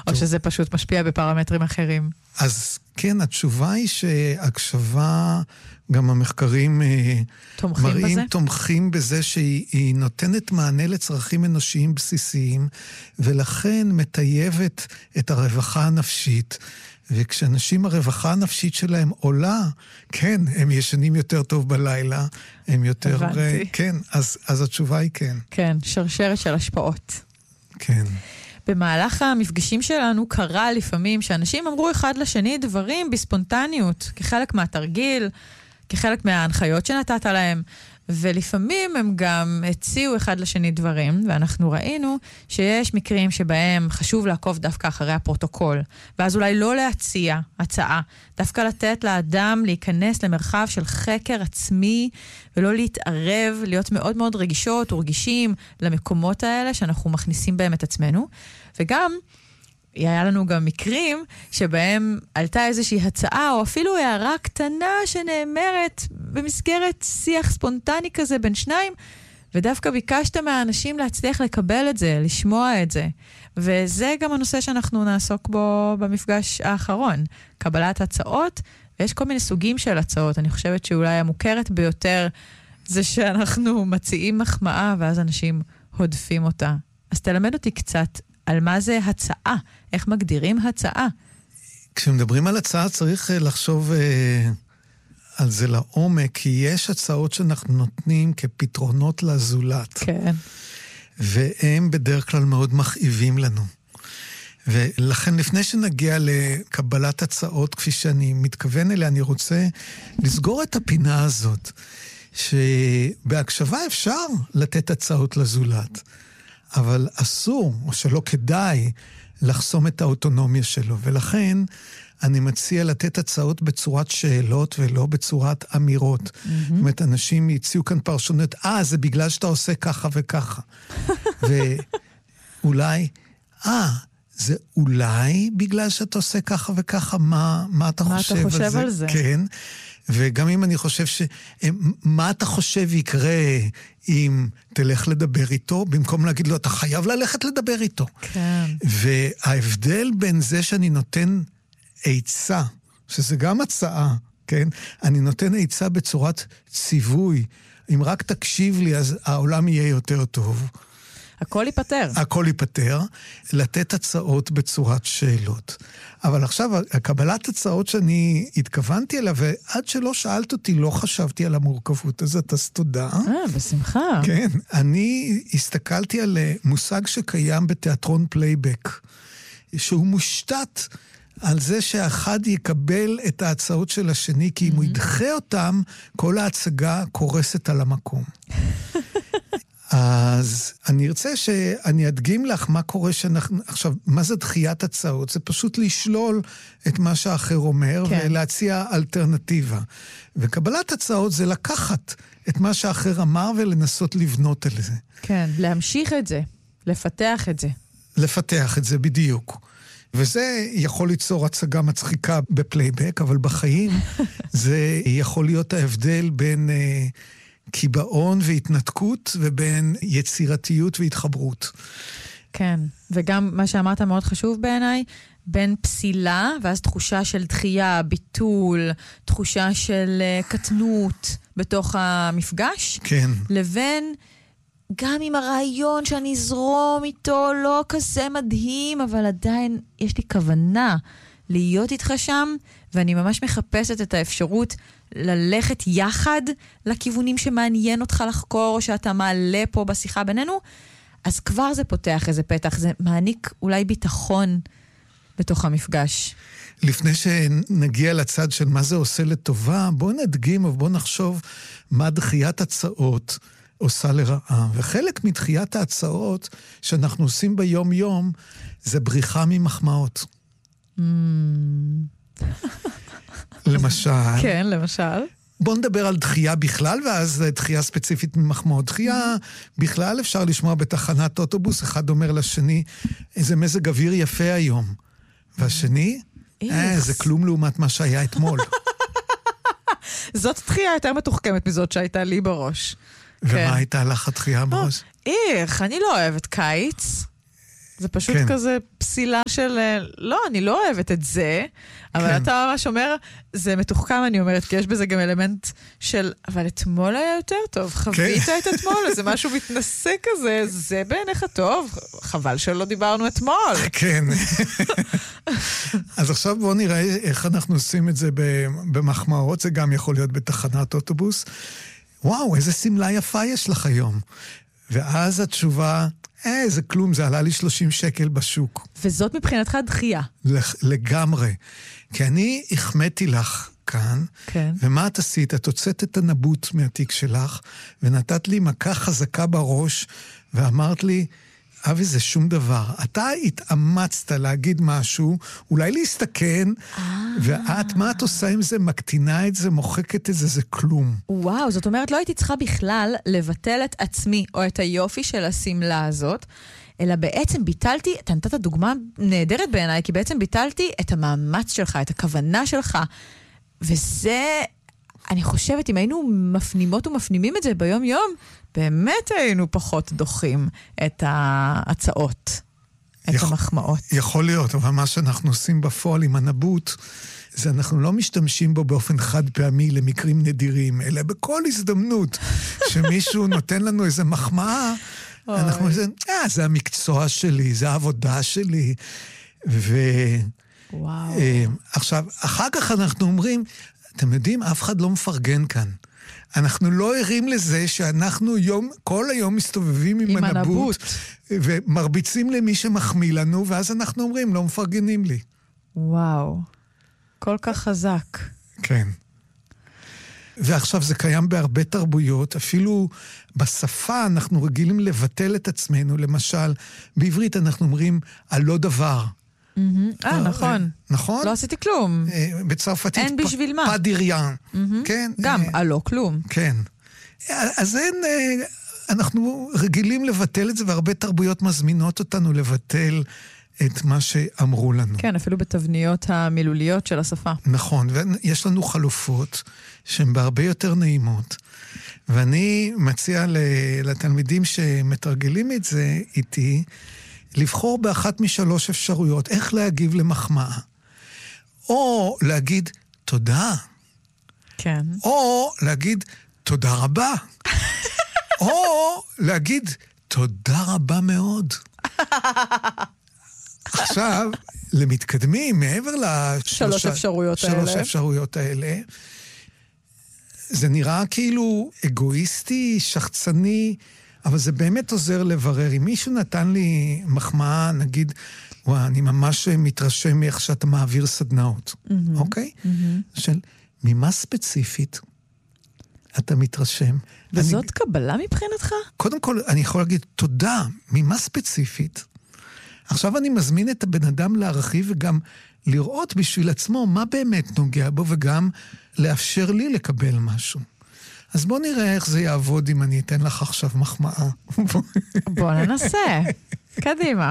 או שזה פשוט משפיע בפרמטרים אחרים? אז כן, התשובה היא שהקשבה, גם המחקרים תומכים בזה שהיא נותנת מענה לצרכים אנושיים בסיסיים, ולכן מטייבת את הרווחה הנפשית, וכשאנשים הרווחה הנפשית שלהם עולה, כן, הם ישנים יותר טוב בלילה, הם יותר... כן, אז התשובה היא כן. כן, שרשרת של השפעות. כן. במהלך המפגשים שלנו קרה לפעמים שאנשים אמרו אחד לשני דברים בספונטניות, כחלק מהתרגיל, כחלק מההנחיות שנתת להם, ולפעמים הם גם הציעו אחד לשני דברים, ואנחנו ראינו שיש מקרים שבהם חשוב לעקוב דווקא אחרי הפרוטוקול, ואז אולי לא להציע הצעה, דווקא לתת לאדם להיכנס למרחב של חקר עצמי, ולא להתערב, להיות מאוד מאוד רגישות ורגישים למקומות האלה שאנחנו מכניסים בהם את עצמנו, וגם היה לנו גם מקרים שבהם עלתה איזושהי הצעה, או אפילו הערה קטנה שנאמרת במסגרת שיח ספונטני כזה בין שניים, ודווקא ביקשת מהאנשים להצליח לקבל את זה, לשמוע את זה. וזה גם הנושא שאנחנו נעסוק בו במפגש האחרון, קבלת הצעות, ויש כל מיני סוגים של הצעות. אני חושבת שאולי המוכרת ביותר זה שאנחנו מציעים מחמאה, ואז אנשים הודפים אותה. אז תלמד אותי קצת על מה זה הצעה, איך מגדירים הצעה. כשמדברים על הצעה צריך לחשוב על זה לעומק, כי יש הצעות שאנחנו נותנים כפתרונות לזולת. כן. והם בדרך כלל מאוד מכאיבים לנו. ולכן לפני שנגיע לקבלת הצעות, כפי שאני מתכוון אליה, אני רוצה לסגור את הפינה הזאת, שבהקשבה אפשר לתת הצעות לזולת. אבל אסור, או שלא כדאי, לחסום את האוטונומיה שלו. ולכן אני מציע לתת הצעות בצורת שאלות ולא בצורת אמירות. זאת אומרת, אנשים הציעו כאן פרשנות, זה בגלל שאתה עושה ככה וככה. ואולי, זה אולי בגלל שאתה עושה ככה וככה, מה אתה חושב על זה? כן. וגם אם אני חושב מה אתה חושב יקרה אם תלך לדבר איתו, במקום להגיד לו, אתה חייב ללכת לדבר איתו. כן. וההבדל בין זה שאני נותן עצה, שזה גם הצעה, כן? אני נותן עצה בצורת ציווי. אם רק תקשיב לי, אז העולם יהיה יותר טוב. הכל ייפטר. הכל ייפטר, לתת הצעות בצורת שאלות. אבל עכשיו, הקבלת הצעות שאני התכוונתי אליה, ועד שלא שאלת אותי, לא חשבתי על המורכבות הזאת, אז תודה. בשמחה. כן, אני הסתכלתי על מושג שקיים בתיאטרון פלייבק, שהוא מושתת על זה שאחד יקבל את ההצעות של השני, כי אם הוא ידחה אותם, כל ההצגה קורסת על המקום. אז אני ארצה שאני אדגים לך מה קורה שאנחנו... עכשיו, מה זה דחיית הצעות? זה פשוט לשלול את מה שהאחר אומר, כן. ולהציע אלטרנטיבה. וקבלת הצעות זה לקחת את מה שהאחר אמר ולנסות לבנות על זה. כן, להמשיך את זה, לפתח את זה. לפתח את זה בדיוק. וזה יכול ליצור הצגה מצחיקה בפלייבק, אבל בחיים זה יכול להיות ההבדל בין... קיבעון והתנתקות, ובין יצירתיות והתחברות. כן, וגם מה שאמרת מאוד חשוב בעיניי, בין פסילה, ואז תחושה של דחייה, ביטול, תחושה של קטנות בתוך המפגש, כן. לבין גם עם הרעיון שאני זרום איתו, לא כזה מדהים, אבל עדיין יש לי כוונה להיות איתך שם, ואני ממש מחפשת את האפשרות ללכת יחד לכיוונים שמעניין אותך לחקור, או שאתה מעלה פה בשיחה בינינו, אז כבר זה פותח איזה פתח, זה מעניק אולי ביטחון בתוך המפגש. לפני שנגיע לצד של מה זה עושה לטובה, בוא נדגים ובוא נחשוב מה דחיית הצעות עושה לרעה. וחלק מדחיית ההצעות שאנחנו עושים ביום יום, זה בריחה ממחמאות. למשל. כן, למשל. בוא נדבר על דחייה בכלל, ואז דחייה ספציפית ממחמאות. דחייה בכלל אפשר לשמוע בתחנת אוטובוס, אחד אומר לשני, איזה מזג אוויר יפה היום. והשני, זה כלום לעומת מה שהיה אתמול. זאת דחייה יותר מתוחכמת מזאת שהייתה לי בראש. ומה הייתה לך הדחייה בראש? אני לא אוהבת קיץ. זה פשוט כזה פסילה של, לא, אני לא אוהבת את זה, אבל אתה ממש אומר, זה מתוחכם, אני אומרת, כי יש בזה גם אלמנט של, אבל אתמול היה יותר טוב, חווית את אתמול, זה משהו מתנשא כזה, זה בעיניך טוב, חבל שלא דיברנו אתמול. כן. אז עכשיו בואו נראה איך אנחנו עושים את זה במחמאות, זה גם יכול להיות בתחנת אוטובוס. וואו, איזה סמלה יפה יש לך היום. ואז התשובה, זה כלום, זה עלה לי 30 שקל בשוק. וזאת מבחינתך דחייה. לגמרי. כי אני החמאתי לך כאן, ומה את עשית? את הוצאת את הנבוט מהתיק שלך, ונתת לי מכה חזקה בראש, ואמרת לי, אבי, זה שום דבר. אתה התאמצת להגיד משהו, אולי להסתכן, ואת, מה את עושה עם זה? מקטינה את זה, מוחקת את זה, זה כלום. וואו, זאת אומרת, לא הייתי צריכה בכלל לבטל את עצמי, או את היופי של הסמלה הזאת, אלא בעצם ביטלתי, אתה נתת דוגמה נהדרת בעיניי, כי בעצם ביטלתי את המאמץ שלך, את הכוונה שלך, וזה, אני חושבת, אם היינו מפנימות ומפנימים את זה ביום יום, באמת היינו פחות דוחים את ההצעות, את המחמאות. יכול להיות, אבל מה שאנחנו עושים בפועל עם הנבוט, זה אנחנו לא משתמשים בו באופן חד פעמי למקרים נדירים, אלא בכל הזדמנות שמישהו נותן לנו איזה מחמאה, אנחנו אומרים, זה המקצוע שלי, זה העבודה שלי. עכשיו, אחר כך אנחנו אומרים, אתם יודעים, אף אחד לא מפרגן כאן. אנחנו לא ערים לזה שאנחנו כל היום מסתובבים עם הנבוט, ומרביצים למי שמחמיא לנו, ואז אנחנו אומרים, לא מפרגנים לי. וואו, כל כך חזק. כן. ועכשיו זה קיים בהרבה תרבויות, אפילו בשפה אנחנו רגילים לבטל את עצמנו, למשל, בעברית אנחנו אומרים, הלא דבר. נכון. נכון? לא עשיתי כלום. בצרפתית, אין בשביל מה. pas de rien. כן? גם, לא כלום. כן. אז אנחנו רגילים לבטל את זה, והרבה תרבויות מזמינות אותנו לבטל את מה שאמרו לנו. כן, אפילו בתבניות המילוליות של השפה. נכון, ויש לנו חלופות שהן בהרבה יותר נעימות. ואני מציע לתלמידים שמתרגלים את זה איתי, לבחור באחת משלוש אפשרויות, איך להגיב למחמאה. או להגיד תודה. כן. או להגיד תודה רבה. או להגיד תודה רבה מאוד. עכשיו, למתקדמים, מעבר שלוש אפשרויות האלה, זה נראה כאילו אגואיסטי, שחצני, אבל זה באמת עוזר לברר. אם מישהו נתן לי מחמאה, נגיד, אני ממש מתרשם מאיך שאתה מעביר סדנאות, אוקיי? של ממה ספציפית אתה מתרשם. וזאת קבלה מבחינתך? קודם כל, אני יכול להגיד תודה, ממה ספציפית. עכשיו אני מזמין את הבן אדם להרחיב וגם לראות בשביל עצמו מה באמת נוגע בו, וגם לאפשר לי לקבל משהו. אז בוא נראה איך זה יעבוד אם אני אתן לך עכשיו מחמאה. בוא ננסה. קדימה.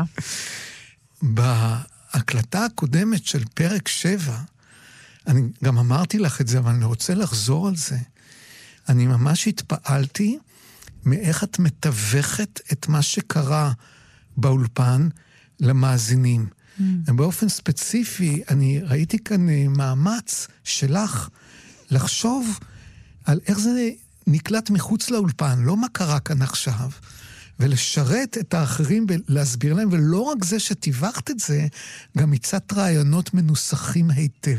בהקלטה הקודמת של פרק 7, אני גם אמרתי לך את זה, אבל אני רוצה לחזור על זה. אני ממש התפעלתי מאיך את מתווכת את מה שקרה באולפן למאזינים. ובאופן ספציפי, אני ראיתי כאן מאמץ שלך לחשוב על איך זה נקלט מחוץ לאולפן, לא מה קרה כאן עכשיו, ולשרת את האחרים ולהסביר להם, ולא רק זה שתיווכת את זה, גם הצעת רעיונות מנוסחים היטב.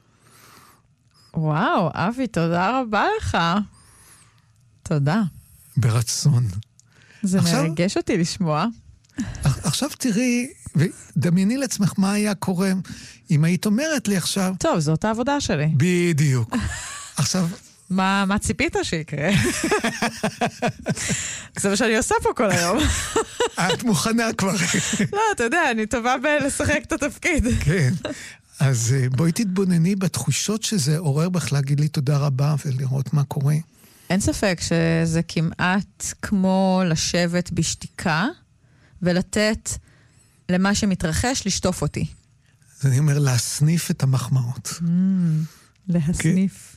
וואו, אבי, תודה רבה לך. תודה. ברצון. זה מרגש אותי לשמוע. עכשיו תראי, ודמייני לעצמך מה היה קורה אם היית אומרת לי עכשיו... טוב, זאת העבודה שלי. בדיוק. עכשיו... מה ציפית שיקרה? זה מה שאני עושה פה כל היום. את מוכנה כבר. לא, אתה יודע, אני טובה בלשחק את התפקיד. כן. אז בואי תתבונני בתחושות שזה עורר בך להגיד לי תודה רבה ולראות מה קורה. אין ספק שזה כמעט כמו לשבת בשתיקה ולתת למה שמתרחש לשטוף אותי. אז אני אומר להסניף את המחמאות. להסניף.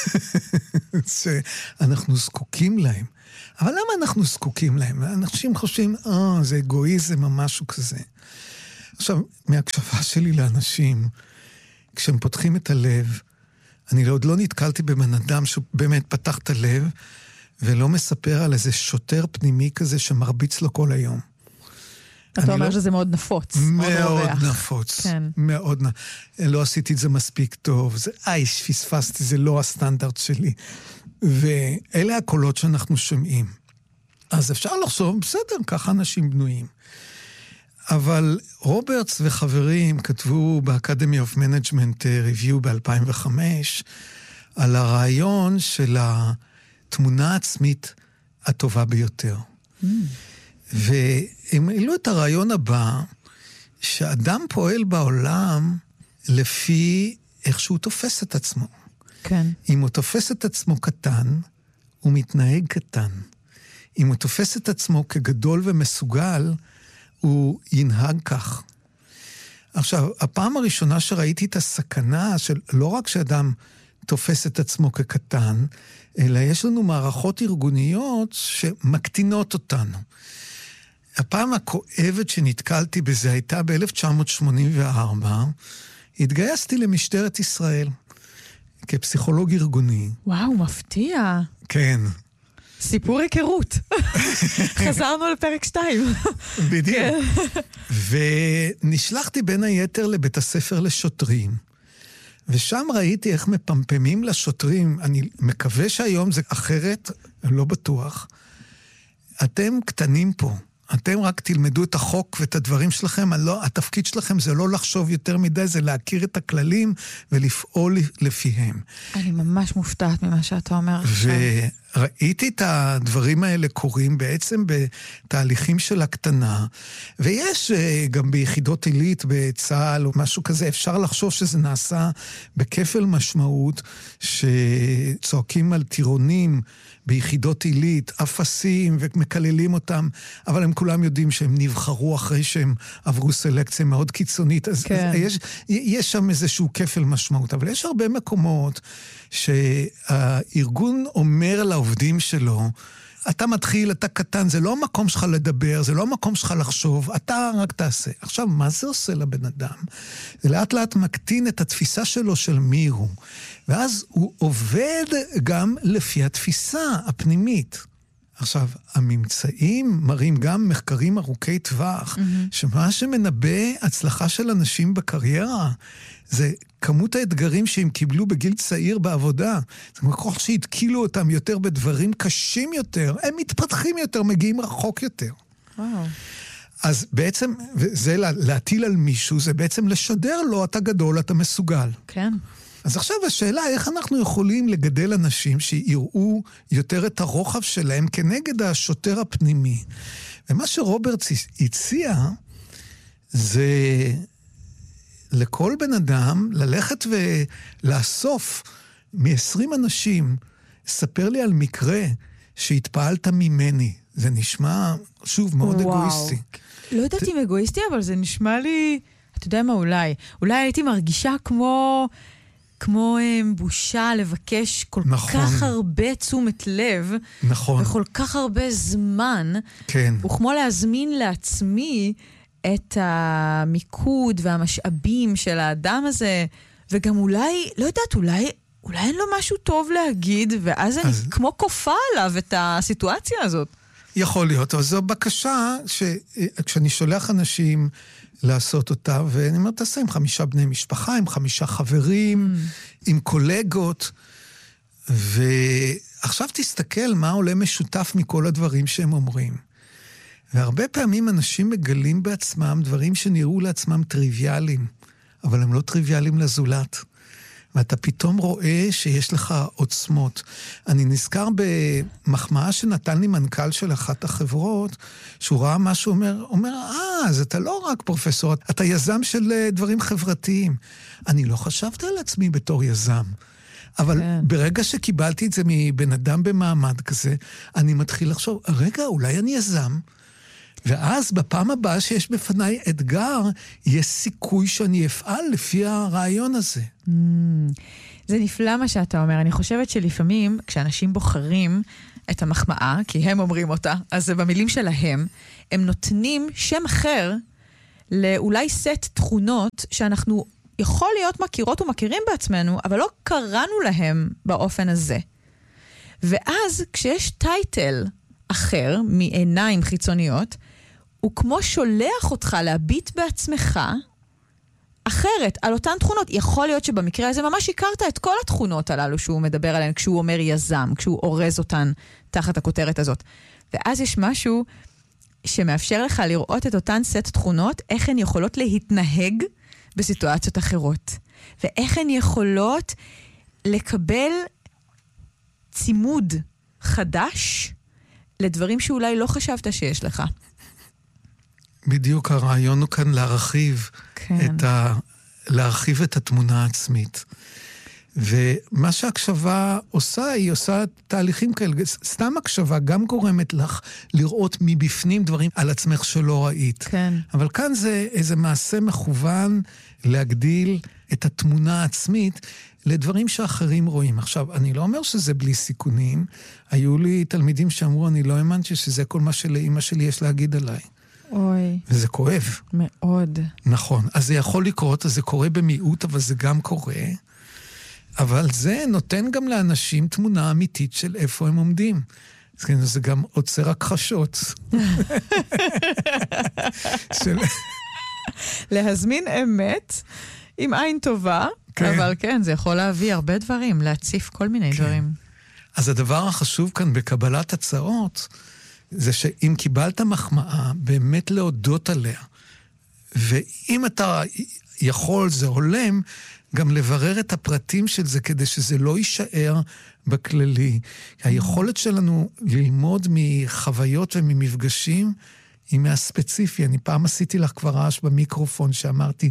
שאנחנו זקוקים להם. אבל למה אנחנו זקוקים להם? אנשים חושבים, זה אגואיזם או משהו כזה. עכשיו, מהקשבה שלי לאנשים, כשהם פותחים את הלב, אני עוד לא נתקלתי בבן אדם שבאמת פתח את הלב, ולא מספר על איזה שוטר פנימי כזה שמרביץ לו כל היום. אתה אומר שזה מאוד נפוץ. מאוד נפוץ. כן. מאוד נפוץ. לא עשיתי את זה מספיק טוב. פספסתי, זה לא הסטנדרט שלי. ואלה הקולות שאנחנו שומעים. אז אפשר לחשוב, בסדר, ככה אנשים בנויים. אבל רוברטס וחברים כתבו ב-Academy of Management Review ב-2005 על הרעיון של התמונה העצמית הטובה ביותר. והם העלו את הרעיון הבא, שאדם פועל בעולם לפי איך שהוא תופס את עצמו. כן. אם הוא תופס את עצמו קטן, הוא מתנהג קטן. אם הוא תופס את עצמו כגדול ומסוגל, הוא ינהג כך. עכשיו, הפעם הראשונה שראיתי את הסכנה של לא רק שאדם תופס את עצמו כקטן, אלא יש לנו מערכות ארגוניות שמקטינות אותנו. הפעם הכואבת שנתקלתי בזה הייתה ב-1984, התגייסתי למשטרת ישראל, כפסיכולוג ארגוני. וואו, מפתיע. כן. סיפור היכרות. חזרנו לפרק 2. בדיוק. ונשלחתי בין היתר לבית הספר לשוטרים, ושם ראיתי איך מפמפמים לשוטרים, אני מקווה שהיום זה אחרת, לא בטוח. אתם קטנים פה. אתם רק תלמדו את החוק ואת הדברים שלכם, התפקיד שלכם זה לא לחשוב יותר מדי, זה להכיר את הכללים ולפעול לפיהם. אני ממש מופתעת ממה שאתה אומר. וראיתי את הדברים האלה קורים בעצם בתהליכים של הקטנה, ויש גם ביחידות עילית בצה"ל או משהו כזה, אפשר לחשוב שזה נעשה בכפל משמעות, שצועקים על טירונים ביחידות עילית, אפסים ומקללים אותם, אבל הם כולם יודעים שהם נבחרו אחרי שהם עברו סלקציה מאוד קיצונית, אז, כן. אז יש שם איזשהו כפל משמעות, אבל יש הרבה מקומות שהארגון אומר לעובדים שלו, אתה מתחיל, אתה קטן, זה לא המקום שלך לדבר, זה לא המקום שלך לחשוב, אתה רק תעשה. עכשיו, מה זה עושה לבן אדם? זה לאט לאט מקטין את התפיסה שלו של מי הוא. ואז הוא עובד גם לפי התפיסה הפנימית. עכשיו, הממצאים מראים גם מחקרים ארוכי טווח, שמה שמנבא הצלחה של אנשים בקריירה, זה כמות האתגרים שהם קיבלו בגיל צעיר בעבודה. זה כמו כל שהתקילו אותם יותר בדברים קשים יותר, הם מתפתחים יותר, מגיעים רחוק יותר. וואו. אז בעצם, זה להטיל על מישהו, זה בעצם לשדר לו, אתה גדול, אתה מסוגל. כן. אז עכשיו השאלה, איך אנחנו יכולים לגדל אנשים שיראו יותר את הרוחב שלהם כנגד השוטר הפנימי? ומה שרוברטס הציע, זה לכל בן אדם ללכת ולאסוף מ-20 אנשים, ספר לי על מקרה שהתפעלת ממני. זה נשמע, שוב, מאוד אגואיסטי. לא יודעת אם אגואיסטי, אבל זה נשמע לי, אתה יודע מה, אולי הייתי מרגישה כמו בושה לבקש כל כך הרבה תשומת לב, וכל כך הרבה זמן, וכמו להזמין לעצמי את המיקוד והמשאבים של האדם הזה, וגם אולי, לא יודעת, אולי אין לו משהו טוב להגיד, ואז אני כמו כופה עליו את הסיטואציה הזאת. יכול להיות, אבל זו בקשה שכשאני שולח אנשים לעשות אותה, ואני אומר, תעשה עם 5 בני משפחה, עם 5 חברים, עם קולגות, ועכשיו תסתכל מה עולה משותף מכל הדברים שהם אומרים. והרבה פעמים אנשים מגלים בעצמם דברים שנראו לעצמם טריוויאליים, אבל הם לא טריוויאליים לזולת. ואתה פתאום רואה שיש לך עוצמות. אני נזכר במחמאה שנתן לי מנכ"ל של אחת החברות, שהוא ראה משהו, אומר, אז אתה לא רק פרופסור, אתה יזם של דברים חברתיים. אני לא חשבתי על עצמי בתור יזם. אבל ברגע שקיבלתי את זה מבן אדם במעמד כזה, אני מתחיל לחשוב, רגע, אולי אני יזם. ואז בפעם הבאה שיש בפניי אתגר, יש סיכוי שאני אפעל לפי הרעיון הזה. זה נפלא מה שאתה אומר. אני חושבת שלפעמים כשאנשים בוחרים את המחמאה, כי הם אומרים אותה, אז זה במילים שלהם, הם נותנים שם אחר לאולי סט תכונות שאנחנו יכול להיות מכירות ומכירים בעצמנו, אבל לא קראנו להם באופן הזה. ואז כשיש טייטל אחר מעיניים חיצוניות, הוא כמו שולח אותך להביט בעצמך אחרת על אותן תכונות. יכול להיות שבמקרה הזה ממש הכרת את כל התכונות הללו שהוא מדבר עליהן, כשהוא אומר יזם, כשהוא אורז אותן תחת הכותרת הזאת. ואז יש משהו שמאפשר לך לראות את אותן סט תכונות, איך הן יכולות להתנהג בסיטואציות אחרות. ואיך הן יכולות לקבל צימוד חדש לדברים שאולי לא חשבת שיש לך. בדיוק הרעיון הוא כאן להרחיב, כן. להרחיב את התמונה העצמית. ומה שהקשבה עושה, היא עושה תהליכים כאלה. סתם הקשבה גם גורמת לך לראות מבפנים דברים על עצמך שלא ראית. כן. אבל כאן זה איזה מעשה מכוון להגדיל את התמונה העצמית לדברים שאחרים רואים. עכשיו, אני לא אומר שזה בלי סיכונים. היו לי תלמידים שאמרו, אני לא האמנתי שזה כל מה שלאמא שלי יש להגיד עליי. אוי. וזה כואב. מאוד. נכון. אז זה יכול לקרות, אז זה קורה במיעוט, אבל זה גם קורה. אבל זה נותן גם לאנשים תמונה אמיתית של איפה הם עומדים. זה גם עוצר הכחשות. להזמין אמת עם עין טובה, אבל כן, זה יכול להביא הרבה דברים, להציף כל מיני דברים. אז הדבר החשוב כאן בקבלת הצעות, זה שאם קיבלת מחמאה, באמת להודות עליה. ואם אתה יכול, זה הולם, גם לברר את הפרטים של זה, כדי שזה לא יישאר בכללי. היכולת שלנו ללמוד מחוויות וממפגשים, היא מהספציפי. אני פעם עשיתי לך כבר רעש במיקרופון, שאמרתי,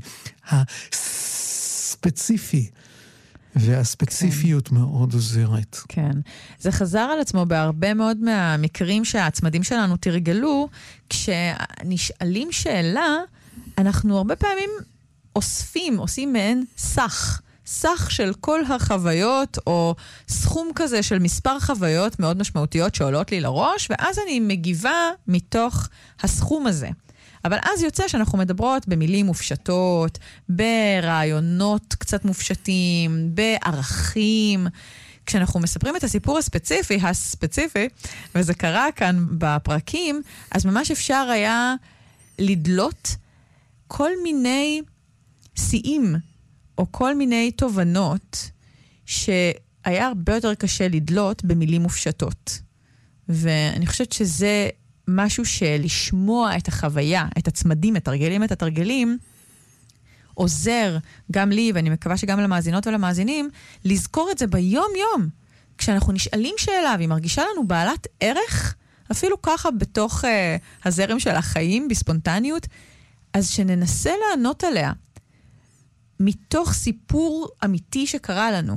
הספציפי. והספציפיות כן. מאוד עוזרת. כן. זה חזר על עצמו בהרבה מאוד מהמקרים שהעצמדים שלנו תרגלו, כשנשאלים שאלה, אנחנו הרבה פעמים עושים מעין סך של כל החוויות, או סכום כזה של מספר חוויות מאוד משמעותיות שעולות לי לראש, ואז אני מגיבה מתוך הסכום הזה. אבל אז יוצא שאנחנו מדברות במילים מופשטות, ברעיונות קצת מופשטים, בערכים. כשאנחנו מספרים את הסיפור הספציפי, וזה קרה כאן בפרקים, אז ממש אפשר היה לדלות כל מיני שיאים, או כל מיני תובנות, שהיה הרבה יותר קשה לדלות במילים מופשטות. ואני חושבת שזה משהו שלשמוע את החוויה, את הצמדים, את התרגלים, עוזר גם לי, ואני מקווה שגם למאזינות ולמאזינים, לזכור את זה ביום-יום. כשאנחנו נשאלים שאלה, והיא מרגישה לנו בעלת ערך, אפילו ככה בתוך הזרם של החיים, בספונטניות, אז שננסה לענות עליה, מתוך סיפור אמיתי שקרה לנו.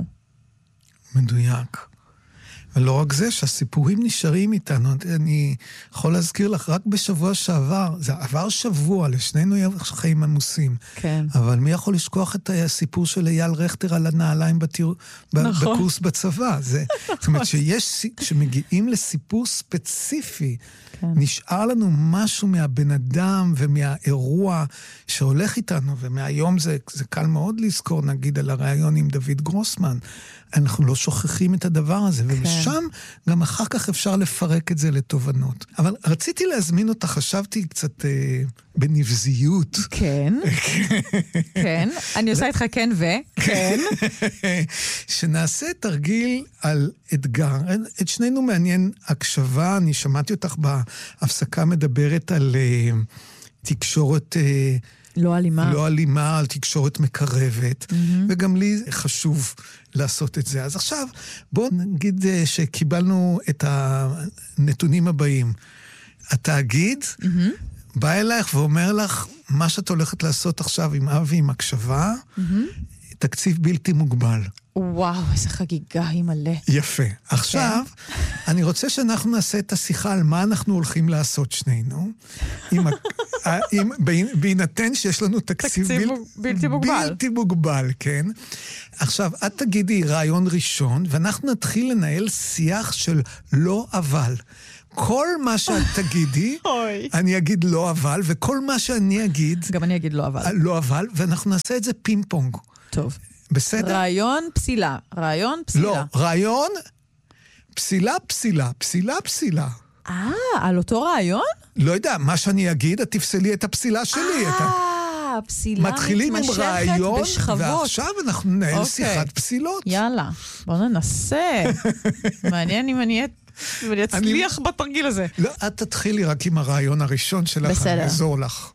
מדויק. ולא רק זה, שהסיפורים נשארים איתנו. אני יכול להזכיר לך, רק בשבוע שעבר, זה עבר שבוע, לשנינו חיים עמוסים. כן. אבל מי יכול לשכוח את הסיפור של אייל רכטר על הנעליים נכון. בקורס בצבא? זאת אומרת, שמגיעים לסיפור ספציפי, כן. נשאר לנו משהו מהבן אדם ומהאירוע שהולך איתנו, ומהיום זה קל מאוד לזכור, נגיד, על הרעיון עם דוד גרוסמן. אנחנו לא שוכחים את הדבר הזה, כן. ומשם גם אחר כך אפשר לפרק את זה לתובנות. אבל רציתי להזמין אותה, חשבתי קצת בנבזיות. כן, כן. אני עושה איתך כן וכן. שנעשה תרגיל על אתגר. את שנינו מעניין הקשבה, אני שמעתי אותך בהפסקה מדברת על תקשורת לא אלימה. לא אלימה, על תקשורת מקרבת, וגם לי חשוב לעשות את זה. אז עכשיו, בואו נגיד שקיבלנו את הנתונים הבאים. התאגיד בא אלייך ואומר לך, מה שאת הולכת לעשות עכשיו עם אבי, עם הקשבה, תקציב בלתי מוגבל. וואו, איזה חגיגה היא מלא. יפה. עכשיו, אני רוצה שאנחנו נעשה את השיחה על מה אנחנו הולכים לעשות שנינו, בהינתן שיש לנו תקציב בלתי מוגבל. בלתי מוגבל, כן. עכשיו, את תגידי רעיון ראשון, ואנחנו נתחיל לנהל שיח של לא אבל. כל מה שאת תגידי, אני אגיד לא אבל, וכל מה שאני אגיד... גם אני אגיד לא אבל. לא אבל, ואנחנו נעשה את זה פינג פונג. טוב. בסדר? רעיון פסילה. רעיון פסילה. לא, רעיון פסילה, פסילה, פסילה, פסילה. על אותו רעיון? לא יודע, מה שאני אגיד, את תפסלי את הפסילה שלי. פסילה מתחילים עם רעיון, בשכבות. ועכשיו אנחנו ננהל שיחת פסילות. יאללה, בוא ננסה. מעניין אם אני אצליח בתרגיל הזה. לא, את תתחילי רק עם הרעיון הראשון שלך, אני אעזור לך.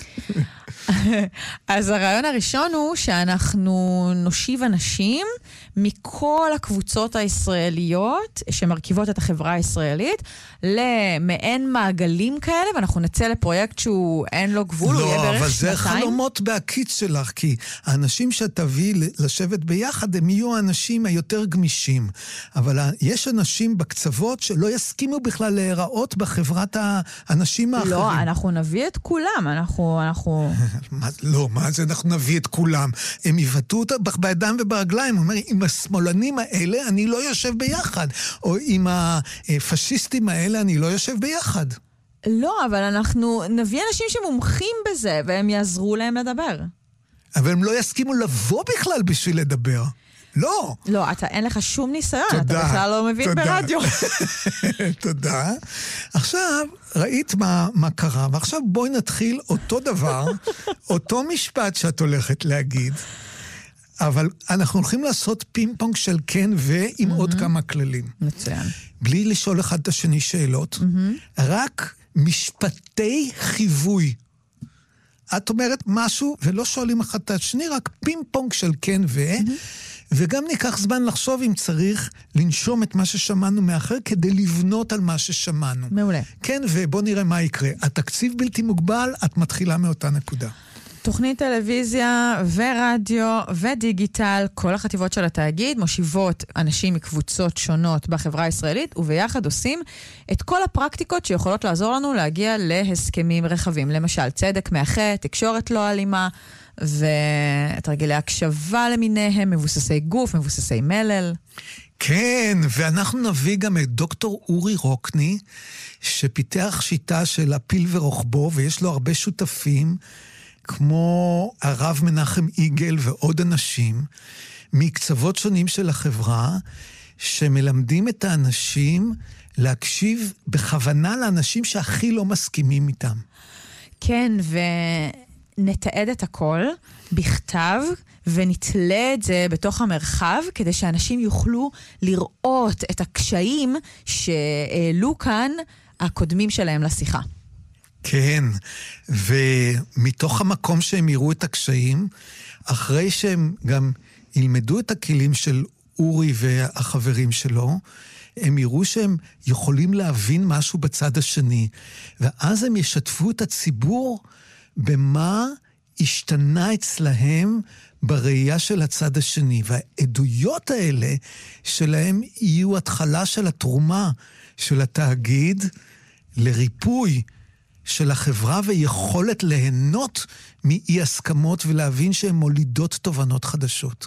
אז הרעיון הראשון הוא שאנחנו נושיב אנשים מכל הקבוצות הישראליות שמרכיבות את החברה הישראלית למעין מעגלים כאלה, ואנחנו נצא לפרויקט שהוא אין לו גבול, הוא יהיה בערך שנתיים. לא, אבל זה חלומות בהקיץ שלך, כי האנשים שתביא לשבת ביחד הם יהיו האנשים היותר גמישים. אבל יש אנשים בקצוות שלא יסכימו בכלל להיראות בחברת האנשים האחרים. לא, אנחנו נביא את כולם, אנחנו... לא, מה זה אנחנו נביא את כולם? הם יבטאו אותה בידיים וברגליים. הוא אומר, עם השמאלנים האלה אני לא יושב ביחד. או עם הפשיסטים האלה אני לא יושב ביחד. לא, אבל אנחנו נביא אנשים שמומחים בזה, והם יעזרו להם לדבר. אבל הם לא יסכימו לבוא בכלל בשביל לדבר. לא. לא, אין לך שום ניסיון, תודה, אתה בכלל לא מבין ברדיו. תודה. עכשיו, ראית מה קרה, ועכשיו בואי נתחיל אותו דבר, אותו משפט שאת הולכת להגיד, אבל אנחנו הולכים לעשות פינג פונג של כן ועם עוד כמה כללים. מצוין. בלי לשאול אחד את השני שאלות, רק משפטי חיווי. את אומרת משהו ולא שואלים אחד את השני, רק פינג פונג של כן וגם ניקח זמן לחשוב אם צריך לנשום את מה ששמענו מאחר כדי לבנות על מה ששמענו. מעולה. כן, ובוא נראה מה יקרה. התקציב בלתי מוגבל, את מתחילה מאותה נקודה. תוכנית טלוויזיה ורדיו ודיגיטל, כל החטיבות של התאגיד מושיבות אנשים מקבוצות שונות בחברה הישראלית, וביחד עושים את כל הפרקטיקות שיכולות לעזור לנו להגיע להסכמים רחבים. למשל, צדק מאחה, תקשורת לא אלימה, ותרגילי הקשבה למיניהם, מבוססי גוף, מבוססי מלל. כן, ואנחנו נביא גם את דוקטור אורי רוקני, שפיתח שיטה של הפיל ורוחבו, ויש לו הרבה שותפים, כמו הרב מנחם איגל ועוד אנשים, מקצוות שונים של החברה, שמלמדים את האנשים להקשיב בכוונה לאנשים שהכי לא מסכימים איתם. כן, ונתעד את הכל בכתב, ונתלה את זה בתוך המרחב, כדי שאנשים יוכלו לראות את הקשיים שהעלו כאן הקודמים שלהם לשיחה. כן, ומתוך המקום שהם יראו את הקשיים, אחרי שהם גם ילמדו את הכלים של אורי והחברים שלו, הם יראו שהם יכולים להבין משהו בצד השני, ואז הם ישתפו את הציבור במה השתנה אצלהם בראייה של הצד השני, והעדויות האלה שלהם יהיו התחלה של התרומה של התאגיד לריפוי של החברה ויכולת ליהנות מאי הסכמות ולהבין שהן מולידות תובנות חדשות.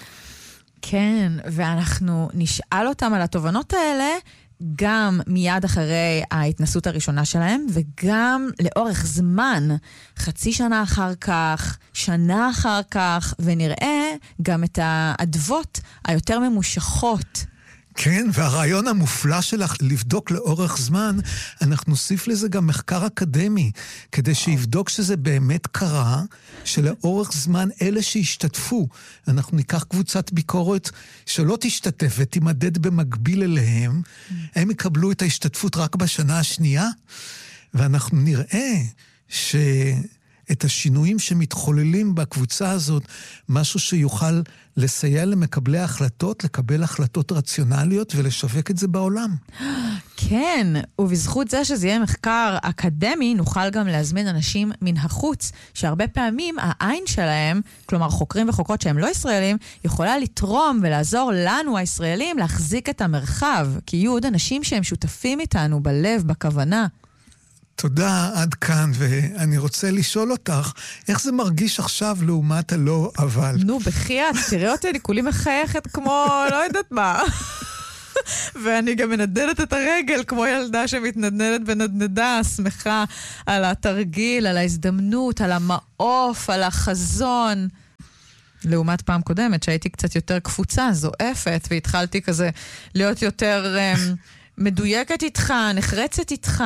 כן, ואנחנו נשאל אותם על התובנות האלה גם מיד אחרי ההתנסות הראשונה שלהם, וגם לאורך זמן, חצי שנה אחר כך, שנה אחר כך, ונראה גם את האדוות היותר ממושכות. כן, והרעיון המופלא שלך לבדוק לאורך זמן, אנחנו נוסיף לזה גם מחקר אקדמי, כדי שיבדוק שזה באמת קרה, שלאורך זמן אלה שהשתתפו, אנחנו ניקח קבוצת ביקורת שלא תשתתף ותימדד במקביל אליהם, הם יקבלו את ההשתתפות רק בשנה השנייה, ואנחנו נראה את השינויים שמתחוללים בקבוצה הזאת, משהו שיוכל לסייע למקבלי ההחלטות, לקבל החלטות רציונליות ולשווק את זה בעולם. כן, ובזכות זה שזה יהיה מחקר אקדמי, נוכל גם להזמין אנשים מן החוץ, שהרבה פעמים העין שלהם, כלומר חוקרים וחוקרות שהם לא ישראלים, יכולה לתרום ולעזור לנו הישראלים להחזיק את המרחב, כי יהיו עוד אנשים שהם שותפים איתנו בלב, בכוונה. תודה, עד כאן, ואני רוצה לשאול אותך, איך זה מרגיש עכשיו לעומת הלא אבל? נו, בחייאת, תראה אותי, אני כולי מחייכת כמו, לא יודעת מה. ואני גם מנדדת את הרגל, כמו ילדה שמתנדנדת ונדנדה, שמחה על התרגיל, על ההזדמנות, על המעוף, על החזון. לעומת פעם קודמת, שהייתי קצת יותר קפוצה, זועפת, והתחלתי כזה להיות יותר מדויקת איתך, נחרצת איתך.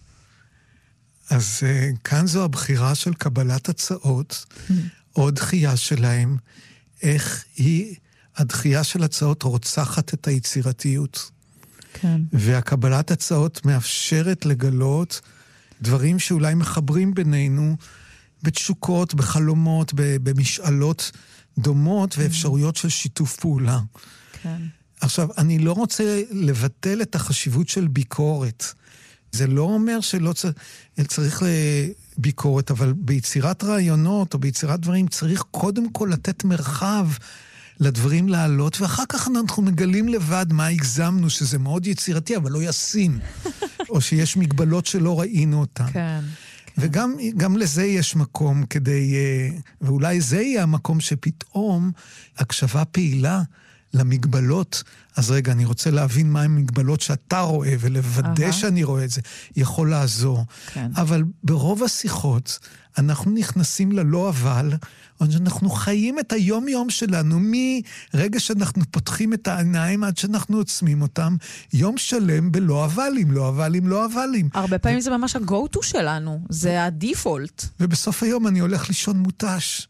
אז כאן זו הבחירה של קבלת הצעות, או דחייה שלהם, איך היא, הדחייה של הצעות רוצחת את היצירתיות. כן. והקבלת הצעות מאפשרת לגלות דברים שאולי מחברים בינינו, בתשוקות, בחלומות, במשאלות דומות, ואפשרויות של שיתוף פעולה. כן. עכשיו, אני לא רוצה לבטל את החשיבות של ביקורת. זה לא אומר שלא צריך ביקורת, אבל ביצירת רעיונות או ביצירת דברים צריך קודם כל לתת מרחב לדברים לעלות, ואחר כך אנחנו מגלים לבד מה הגזמנו, שזה מאוד יצירתי, אבל לא ישים. או שיש מגבלות שלא ראינו אותן. כן. וגם לזה יש מקום כדי, ואולי זה יהיה המקום שפתאום הקשבה פעילה למגבלות. אז רגע, אני רוצה להבין מה הן מגבלות שאתה רואה, ולוודא שאני רואה את זה, יכול לעזור. כן. אבל ברוב השיחות, אנחנו נכנסים ללא אבל, אנחנו חיים את היום-יום שלנו, מרגע שאנחנו פותחים את העיניים עד שאנחנו עוצמים אותם, יום שלם בלא אבלים, לא אבלים, לא אבלים. הרבה פעמים זה ממש ה-go-to שלנו, זה הדיפולט. ובסוף היום אני הולך לישון מוטש.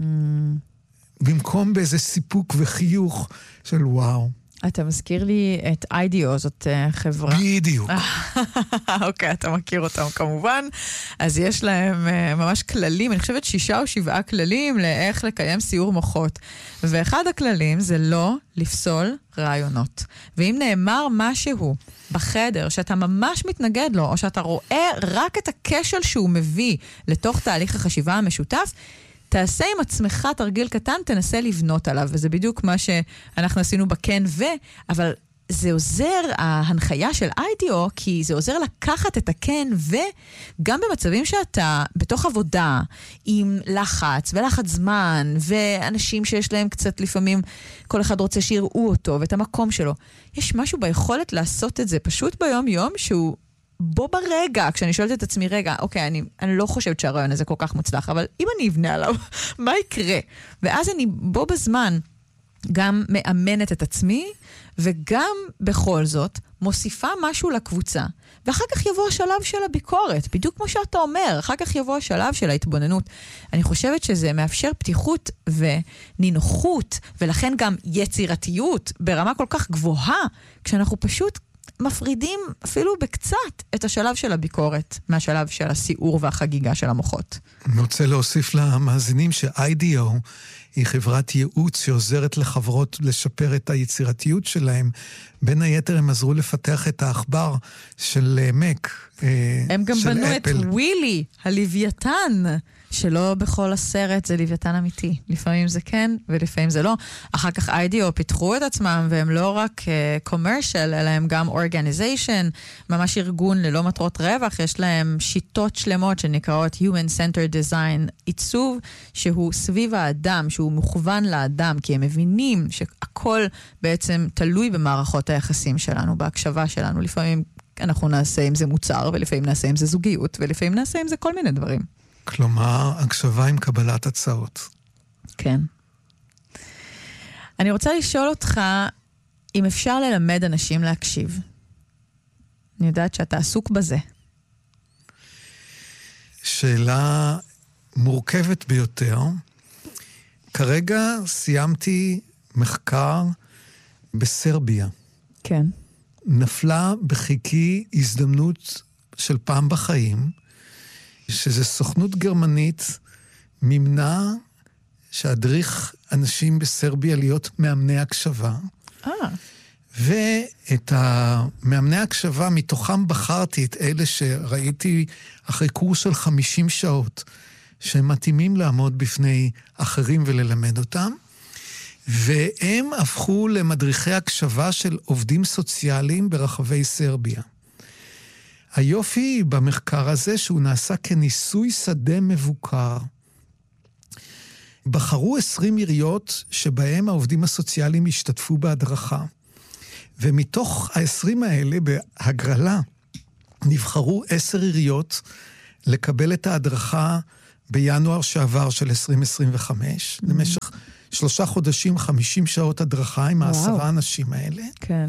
במקום באיזה סיפוק וחיוך של וואו. אתה מזכיר לי את אידיו, זאת חברה. בדיוק. אוקיי, אתה מכיר אותם כמובן. אז יש להם ממש כללים, אני חושבת 6 או 7 כללים לאיך לקיים סיור מוחות. ואחד הכללים זה לא לפסול רעיונות. ואם נאמר משהו בחדר שאתה ממש מתנגד לו, או שאתה רואה רק את הכשל שהוא מביא לתוך תהליך החשיבה המשותף, תעשה עם עצמך תרגיל קטן, תנסה לבנות עליו, וזה בדיוק מה שאנחנו עשינו בכן אבל זה עוזר, ההנחיה של אידיו, כי זה עוזר לקחת את הכן וגם במצבים שאתה בתוך עבודה, עם לחץ ולחץ זמן, ואנשים שיש להם קצת לפעמים, כל אחד רוצה שיראו אותו ואת המקום שלו. יש משהו ביכולת לעשות את זה פשוט ביום יום שהוא בו ברגע, כשאני שואלת את עצמי, רגע, אוקיי, אני לא חושבת שהרעיון הזה כל כך מוצלח, אבל אם אני אבנה עליו, מה יקרה? ואז אני בו בזמן גם מאמנת את עצמי, וגם בכל זאת מוסיפה משהו לקבוצה. ואחר כך יבוא השלב של הביקורת, בדיוק כמו שאתה אומר, אחר כך יבוא השלב של ההתבוננות. אני חושבת שזה מאפשר פתיחות ונינוחות, ולכן גם יצירתיות ברמה כל כך גבוהה, כשאנחנו פשוט מפרידים אפילו בקצת את השלב של הביקורת מהשלב של הסיור והחגיגה של המוחות. אני רוצה להוסיף למאזינים ש-IDEO היא חברת ייעוץ שעוזרת לחברות לשפר את היצירתיות שלהם. בין היתר הם עזרו לפתח את האחבר של מק, הם גם בנו את ווילי, הלוויתן, שלא בכל הסרט זה לוויתן אמיתי. לפעמים זה כן, ולפעמים זה לא. אחר כך IDEO פיתחו את עצמם, והם לא רק commercial, אלא הם גם organization, ממש ארגון ללא מטרות רווח. יש להם שיטות שלמות שנקראות Human-Centered Design, עיצוב שהוא סביב האדם, שהוא מוכוון לאדם, כי הם מבינים שהכל בעצם תלוי במערכות היחסים שלנו, בהקשבה שלנו. לפעמים אנחנו נעשה עם זה מוצר, ולפעמים נעשה עם זה זוגיות, ולפעמים נעשה עם זה כל מיני דברים. כלומר, הקשבה עם קבלת הצעות. כן. אני רוצה לשאול אותך, אם אפשר ללמד אנשים להקשיב. אני יודעת שאתה עסוק בזה. שאלה מורכבת ביותר. כרגע סיימתי מחקר בסרביה. כן. נפלה בחיקי הזדמנות של פעם בחיים, שזו סוכנות גרמנית מימנה שהדריך אנשים בסרביה להיות מאמני הקשבה. ואת המאמני הקשבה, מתוכם בחרתי את אלה שראיתי אחרי קורס של 50 שעות, שהם מתאימים לעמוד בפני אחרים וללמד אותם, והם הפכו למדריכי הקשבה של עובדים סוציאליים ברחבי סרביה. היופי במחקר הזה שהוא נעשה כניסוי שדה מבוקר. בחרו 20 עיריות שבהם העובדים הסוציאליים השתתפו בהדרכה. ומתוך ה-20 האלה בהגרלה נבחרו 10 עיריות לקבל את ההדרכה בינואר שעבר של 2025, למשך 3 חודשים, 50 שעות הדרכה עם 10 אנשים האלה. כן.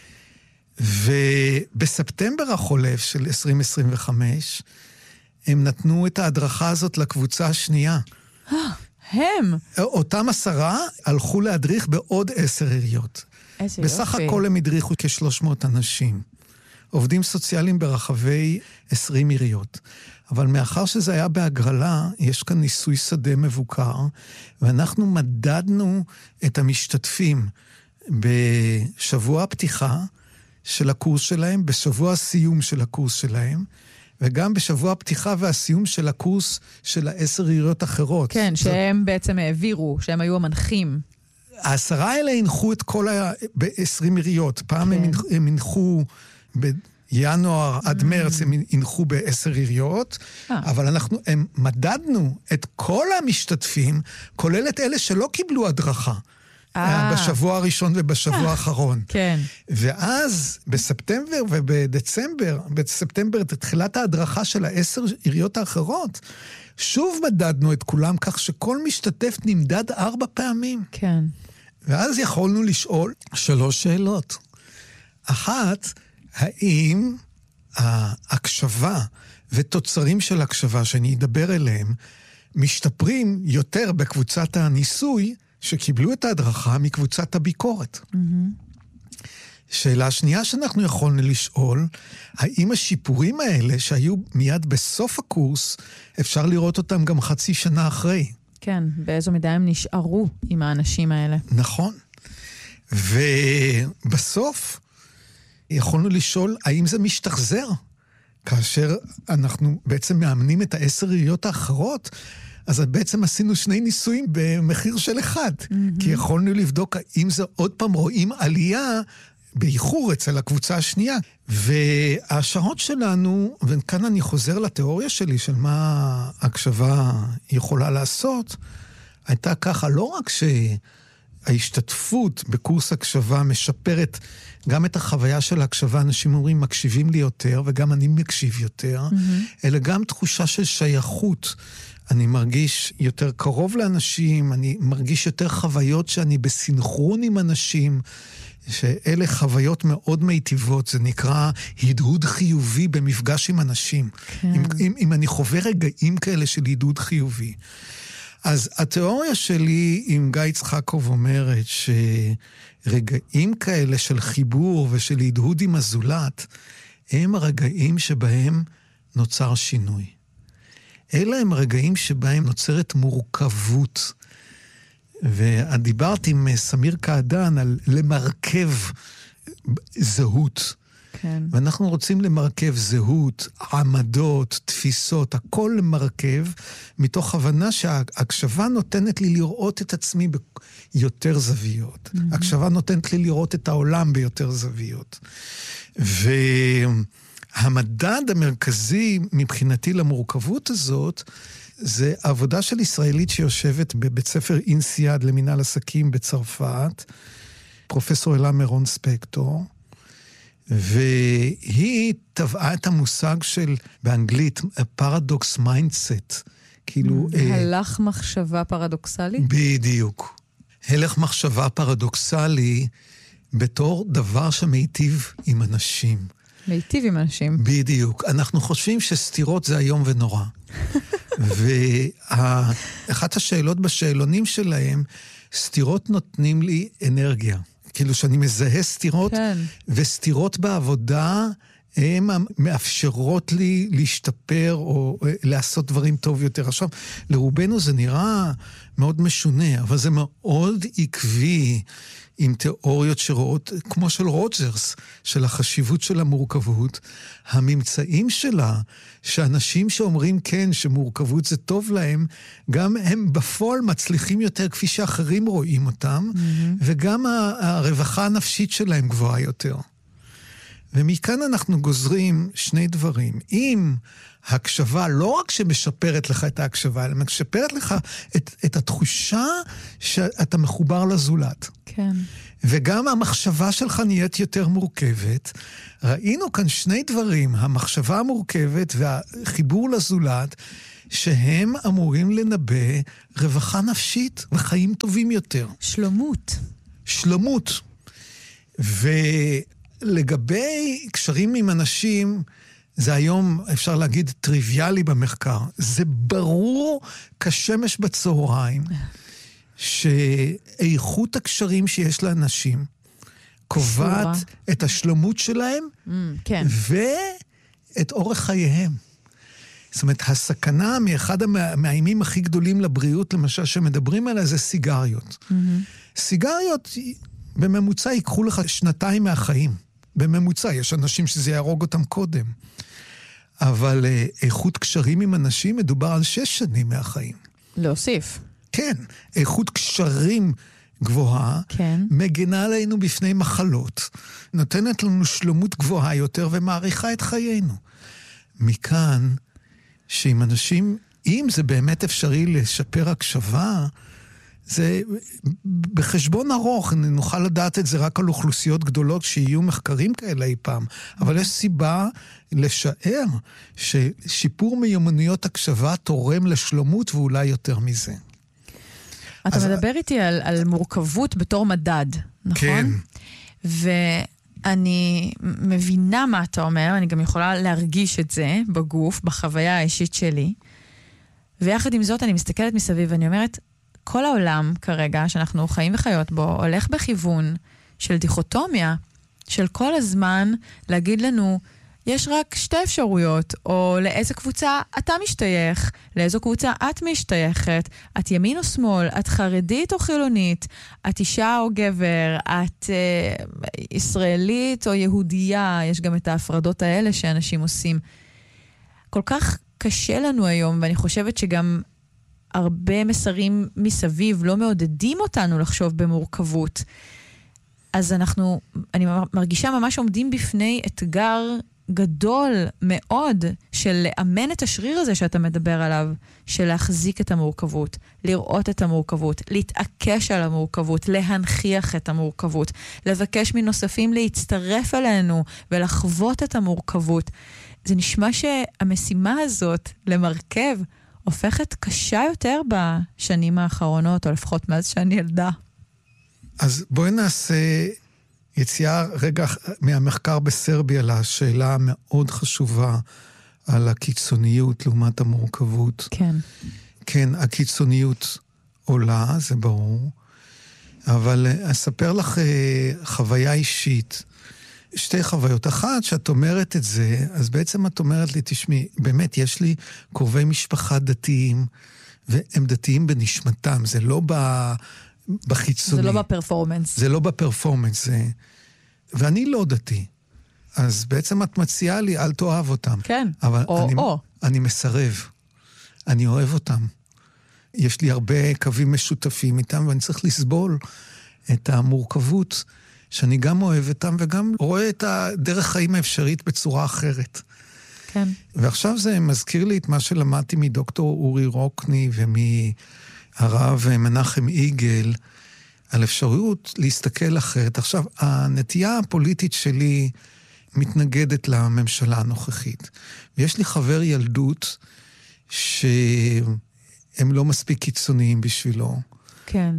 ובספטמבר החולף של 2025, הם נתנו את ההדרכה הזאת לקבוצה השנייה. הם? אותם 10 הלכו להדריך בעוד 10 עיריות. איזה בסך יופי. הכל הם הדריכו כ-300 אנשים. עובדים סוציאליים ברחבי 20 עיריות. אבל מאחר שזה היה בהגרלה, יש כאן ניסוי שדה מבוקר, ואנחנו מדדנו את המשתתפים בשבוע הפתיחה של הקורס שלהם, בשבוע הסיום של הקורס שלהם, וגם בשבוע הפתיחה והסיום של הקורס של 10 עיריות אחרות. כן, שהם בעצם העבירו, שהם היו המנחים. 10 האלה הנחו את כל ב-20 עיריות. פעם הם הנחו בינואר עד מרץ, הם הנחו ב10 עיריות, אבל הם מדדנו את כל המשתתפים, כולל את אלה שלא קיבלו הדרכה. בשבוע הראשון ובשבוע האחרון. כן. ואז בספטמבר ובדצמבר, בספטמבר תחילת ההדרכה של 10 עיריות האחרות, שוב מדדנו את כולם כך שכל משתתף נמדד 4 פעמים. כן. ואז יכולנו לשאול 3 שאלות. אחת, האם ההקשבה ותוצרים של הקשבה שאני אדבר אליהם, משתפרים יותר בקבוצת הניסוי שקיבלו את ההדרכה מקבוצת הביקורת. שאלה שנייה שאנחנו יכולנו לשאול, האם השיפורים האלה שהיו מיד בסוף הקורס, אפשר לראות אותם גם חצי שנה אחרי? כן, באיזו מידה הם נשארו עם האנשים האלה. נכון. ובסוף יכולנו לשאול, האם זה משתחזר? כאשר אנחנו בעצם מאמנים את 10 עיריות האחרות, אז בעצם עשינו 2 ניסויים במחיר של 1. כי יכולנו לבדוק האם זה עוד פעם רואים עלייה באיחור אצל הקבוצה השנייה. וההשערות שלנו, וכאן אני חוזר לתיאוריה שלי של מה הקשבה יכולה לעשות, הייתה ככה, לא רק שההשתתפות בקורס הקשבה משפרת גם את החוויה של ההקשבה, אנשים אומרים מקשיבים לי יותר, וגם אני מקשיב יותר, אלא גם תחושה של שייכות. אני מרגיש יותר קרוב לאנשים, אני מרגיש יותר חוויות שאני בסינכרון עם אנשים, שאלה חוויות מאוד מיטיבות, זה נקרא הדהוד חיובי במפגש עם אנשים. כן. אם אני חווה רגעים כאלה של הדהוד חיובי. אז התיאוריה שלי עם גיא יצחקוב אומרת שרגעים כאלה של חיבור ושל הדהוד עם הזולת, הם הרגעים שבהם נוצר שינוי. אלה הם הרגעים שבהם נוצרת מורכבות. ודיברתי עם סמיר קעדן על למרכב זהות. כן. ואנחנו רוצים למרכב זהות, עמדות, תפיסות, הכל למרכב, מתוך הבנה שההקשבה נותנת לי לראות את עצמי ביותר זוויות. ההקשבה נותנת לי לראות את העולם ביותר זוויות. והמדד המרכזי מבחינתי למורכבות הזאת, זה עבודה של ישראלית שיושבת בבית ספר אינסייד למנהל עסקים בצרפת, פרופסור אלה מירון ספקטור, והיא טבעה את המושג של, באנגלית, פרדוקס מיינדסט. כאילו... הלך מחשבה פרדוקסלי? בדיוק. הלך מחשבה פרדוקסלי בתור דבר שמיטיב עם אנשים. מיטיב עם אנשים. בדיוק. אנחנו חושבים שסתירות זה היום ונורא. ואחת השאלות בשאלונים שלהם, סתירות נותנים לי אנרגיה. כאילו שאני מזהה סתירות, כן. וסתירות בעבודה הן מאפשרות לי להשתפר או לעשות דברים טוב יותר. עכשיו, לרובנו זה נראה מאוד משונה, אבל זה מאוד עקבי עם תיאוריות שרואות, כמו של רוג'רס, של החשיבות של המורכבות. הממצאים שלה, שאנשים שאומרים כן, שמורכבות זה טוב להם, גם הם בפועל מצליחים יותר כפי שאחרים רואים אותם, וגם הרווחה הנפשית שלהם גבוהה יותר. ומכאן אנחנו גוזרים שני דברים. אם הקשבה לא רק שמשפרת לך את ההקשבה, אלא משפרת לך את התחושה שאתה מחובר לזולת. כן. וגם המחשבה שלך נהיית יותר מורכבת. ראינו כאן שני דברים, המחשבה המורכבת והחיבור לזולת, שהם אמורים לנבא רווחה נפשית וחיים טובים יותר. שלמות. שלמות. לגבי קשרים עם אנשים, זה היום, אפשר להגיד, טריוויאלי במחקר. זה ברור כשמש בצהריים, שאיכות הקשרים שיש לאנשים קובעת את השלמות שלהם, כן. ואת אורח חייהם. זאת אומרת, הסכנה מאחד המאיימים הכי גדולים לבריאות, למשל, שמדברים עליה, זה סיגריות. סיגריות, בממוצע, ייקחו לך 2 מהחיים. בממוצע, יש אנשים שזה יהרוג אותם קודם. אבל איכות קשרים עם אנשים מדובר על 6 שנים מהחיים. להוסיף. כן, איכות קשרים גבוהה, כן. מגנה עלינו בפני מחלות, נותנת לנו שלמות גבוהה יותר ומעריכה את חיינו. מכאן, שאם אנשים, אם זה באמת אפשרי לשפר הקשבה, זה בחשבון ארוך, נוכל לדעת את זה רק על אוכלוסיות גדולות שיהיו מחקרים כאלה אי פעם, אבל יש סיבה לשער ששיפור מיומנויות הקשבה תורם לשלמות ואולי יותר מזה. אתה מדבר איתי על מורכבות בתור מדד, נכון? כן. ואני מבינה מה אתה אומר, אני גם יכולה להרגיש את זה בגוף, בחוויה האישית שלי, ויחד עם זאת אני מסתכלת מסביב ואני אומרת, כל העולם כרגע שאנחנו חיים וחיות בו, הולך בכיוון של דיכוטומיה, של כל הזמן להגיד לנו, יש רק 2 אפשרויות, או לאיזה קבוצה אתה משתייך, לאיזו קבוצה את משתייכת, את ימין או שמאל, את חרדית או חילונית, את אישה או גבר, את ישראלית או יהודייה, יש גם את ההפרדות האלה שאנשים עושים. כל כך קשה לנו היום, ואני חושבת שגם הרבה מסרים מסביב לא מעודדים אותנו לחשוב במורכבות. אז אני מרגישה ממש עומדים בפני אתגר גדול מאוד של לאמן את השריר הזה שאתה מדבר עליו, של להחזיק את המורכבות, לראות את המורכבות, להתעקש על המורכבות, להנכיח את המורכבות, לבקש מנוספים להצטרף אלינו ולחוות את המורכבות. זה נשמע שהמשימה הזאת למרכב הופכת קשה יותר בשנים האחרונות, או לפחות מאז שאני ילדה. אז בואי נעשה יציאה רגע מהמחקר בסרביה לשאלה המאוד חשובה על הקיצוניות לעומת המורכבות. כן. כן, הקיצוניות עולה, זה ברור, אבל אספר לך חוויה אישית. 2 חוויות. אחת, שאת אומרת את זה, אז בעצם את אומרת לי, תשמעי, באמת יש לי קרובי משפחה דתיים, והם דתיים בנשמתם, זה לא בחיצוני. זה לא בפרפורמנס. זה לא בפרפורמנס, ואני לא דתי. אז בעצם את מציעה לי, אל תאהב אותם. כן, אבל או. אני מסרב. אני אוהב אותם. יש לי הרבה קווים משותפים איתם, ואני צריך לסבול את המורכבות, שאני גם אוהב אותם, וגם רואה את הדרך חיים האפשרית בצורה אחרת. כן. ועכשיו זה מזכיר לי את מה שלמדתי מדוקטור אורי רוקני, ומהרב מנחם איגל, על אפשרות להסתכל אחרת. עכשיו, הנטייה הפוליטית שלי מתנגדת לממשלה הנוכחית. ויש לי חבר ילדות שהם לא מספיק קיצוניים בשבילו. כן.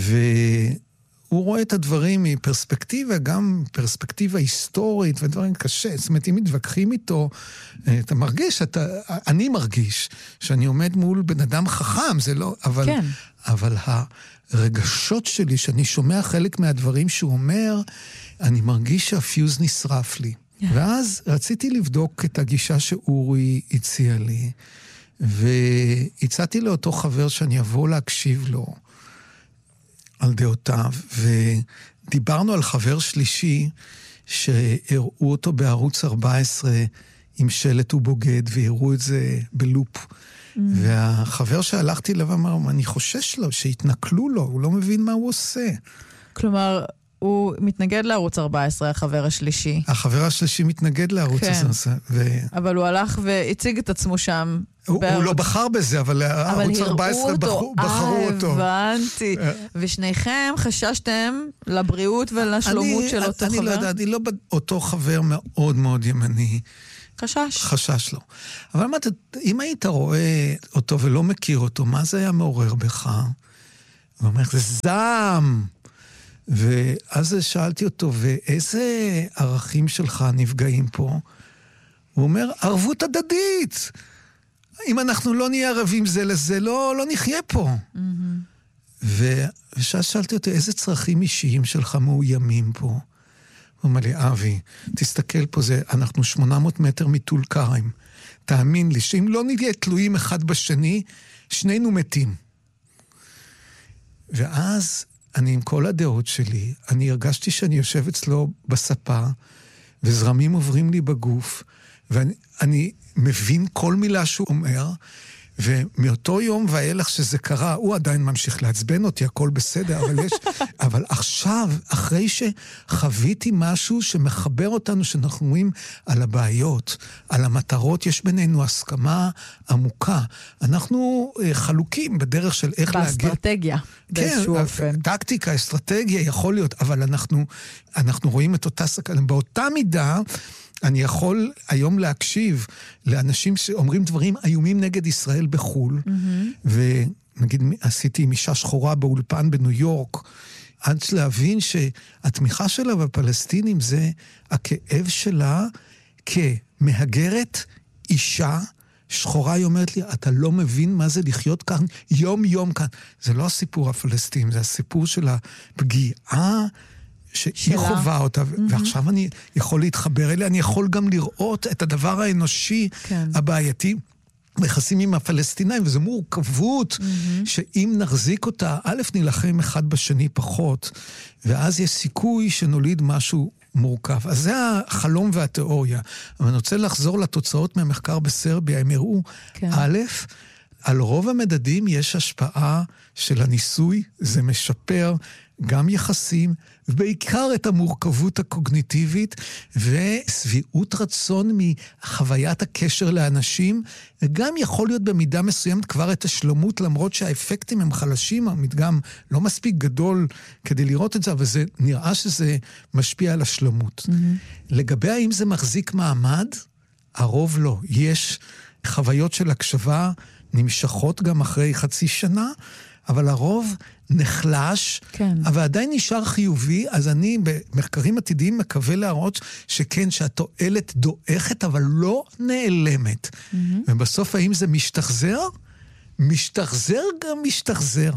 הוא רואה את הדברים מפרספקטיבה, גם פרספקטיבה היסטורית ודברים קשה. זאת אומרת, אם מתווכחים איתו, אתה מרגיש, אני מרגיש שאני עומד מול בן אדם חכם, זה לא, אבל, כן. אבל הרגשות שלי, שאני שומע חלק מהדברים שהוא אומר, אני מרגיש שהפיוז נשרף לי. ואז רציתי לבדוק את הגישה שאורי הציע לי, והצעתי לאותו חבר שאני אבוא להקשיב לו על דעותיו, ודיברנו על חבר שלישי שהראו אותו בערוץ 14 עם שלט ובוגד, והראו את זה בלופ. והחבר שהלכתי אליו אמר, אני חושש לו, שהתנכלו לו, הוא לא מבין מה הוא עושה. כלומר, הוא מתנגד לערוץ 14, החבר השלישי. החבר השלישי מתנגד לערוץ 14. אבל הוא הלך והציג את עצמו שם. הוא לא בחר בזה, אבל ערוץ 14 בחרו אותו. הבנתי. ושניכם חששתם לבריאות ולשלומות של אותו חבר? אני לא יודע, אני לא אותו חבר מאוד מאוד ימני. חשש לו. אבל אם היית רואה אותו ולא מכיר אותו, מה זה היה מעורר בך? הוא אומר, זה זעם. ואז שאלתי אותו, ואיזה ערכים שלך נפגעים פה? הוא אומר, ערבות הדדית. אם אנחנו לא נהיה ערבים זה לזה, לא נחיה פה. ושאלתי אותו, איזה צרכים אישיים שלך מאוימים פה? הוא אומר לי, אבי, תסתכל פה, אנחנו 800 מטר מטול כרם. תאמין לי, שאם לא נהיה תלויים אחד בשני, שנינו מתים. ואז אני עם כל הדעות שלי, אני הרגשתי שאני יושב אצלו בספה, וזרמים עוברים לי בגוף, ואני מבין כל מילה שהוא אומר, ומאותו יום והילך שזה קרה, הוא עדיין ממשיך לעצבן אותי, הכל בסדר, אבל עכשיו, אחרי שחוויתי משהו שמחבר אותנו, שאנחנו רואים על הבעיות, על המטרות, יש בינינו הסכמה עמוקה. אנחנו חלוקים בדרך של איך להגיע. באסטרטגיה, באיזשהו אופן. כן, טקטיקה, אסטרטגיה יכול להיות, אבל אנחנו רואים את אותה סכנה. באותה מידה, אני יכול היום להקשיב לאנשים שאומרים דברים איומים נגד ישראל בחול, ונגיד עשיתי עם אישה שחורה באולפן בניו יורק, עד להבין שהתמיכה שלה בפלסטינים זה הכאב שלה כמהגרת אישה שחורה. היא אומרת לי, אתה לא מבין מה זה לחיות כאן יום יום כאן. זה לא הסיפור הפלסטיני, זה הסיפור של הפגיעה שהיא חובה אותה, ועכשיו אני יכול להתחבר אליה, אני יכול גם לראות את הדבר האנושי הבעייתי ביחסים עם הפלסטינאים, וזו מורכבות שאם נחזיק אותה, א' נלחם אחד בשני פחות, ואז יש סיכוי שנוליד משהו מורכב. אז זה החלום והתיאוריה. אבל אני רוצה לחזור לתוצאות מהמחקר בסרביה, הם הראו, א', על רוב המדדים יש השפעה של הניסוי, זה משפר גם יחסים, ובעיקר את המורכבות הקוגניטיבית, וסביעות רצון מחוויית הקשר לאנשים, וגם יכול להיות במידה מסוימת כבר את השלומות, למרות שהאפקטים הם חלשים, המדגם לא מספיק גדול כדי לראות את זה, אבל זה נראה שזה משפיע על השלומות. לגבי האם זה מחזיק מעמד, הרוב לא. יש חוויות של הקשבה נמשכות גם אחרי חצי שנה, אבל הרוב נחלש, אבל עדיין נשאר חיובי, אז אני במחקרים עתידיים מקווה להראות שכן, שהתועלת דועכת, אבל לא נעלמת. ובסוף האם זה משתחזר? משתחזר גם משתחזר.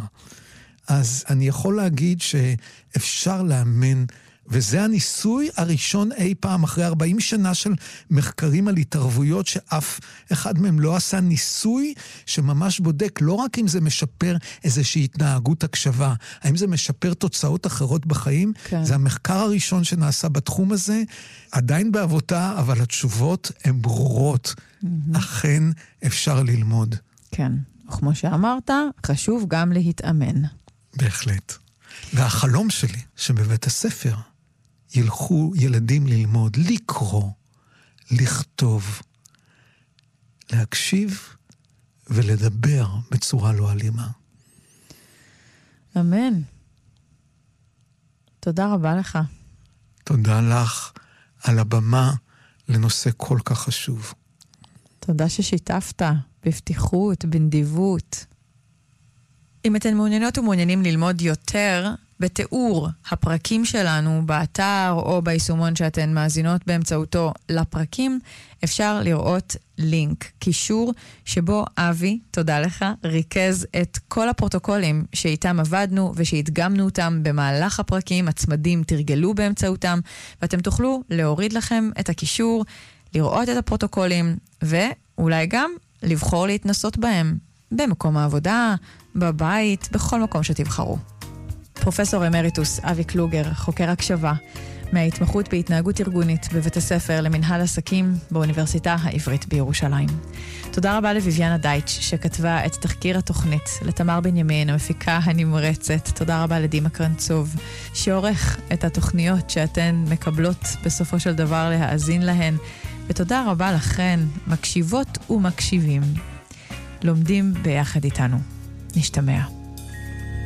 אז אני יכול להגיד שאפשר לאמן, וזה הניסוי הראשון אי פעם, אחרי 40 שנה של מחקרים על התערבויות, שאף אחד מהם לא עשה ניסוי שממש בודק, לא רק אם זה משפר איזושהי התנהגות הקשבה, האם זה משפר תוצאות אחרות בחיים, זה המחקר הראשון שנעשה בתחום הזה, עדיין בעבודה, אבל התשובות הן ברורות. אכן אפשר ללמוד. כן, כמו שאמרת, חשוב גם להתאמן. בהחלט. והחלום שלי, שבבית הספר ילכו ילדים ללמוד, לקרוא, לכתוב, להקשיב ולדבר בצורה לא אלימה. אמן. תודה רבה לך. תודה לך על הבמה לנושא כל כך חשוב. תודה ששיתפת בפתיחות, בנדיבות. אם אתן מעוניינות ומעוניינים ללמוד יותר בתיאור הפרקים שלנו באתר או ביישומון שאתן מאזינות באמצעותו לפרקים, אפשר לראות לינק, קישור שבו אבי, תודה לך, ריכז את כל הפרוטוקולים שאיתם עבדנו ושהדגמנו אותם במהלך הפרקים, הצמדים תרגלו באמצעותם, ואתם תוכלו להוריד לכם את הקישור, לראות את הפרוטוקולים ואולי גם לבחור להתנסות בהם במקום העבודה, בבית, בכל מקום שתבחרו. פרופסור אמריטוס אבי קלוגר, חוקר הקשבה, מההתמחות בהתנהגות ארגונית בבית הספר למנהל עסקים באוניברסיטה העברית בירושלים. תודה רבה לויביאנה דייטש שכתבה את תחקיר התוכנית, לתמר בנימין, המפיקה הנמרצת. תודה רבה לדימה קרנצוב, שעורך את התוכניות שאתן מקבלות בסופו של דבר להאזין להן. ותודה רבה לכן, מקשיבות ומקשיבים. לומדים ביחד איתנו. נשתמע.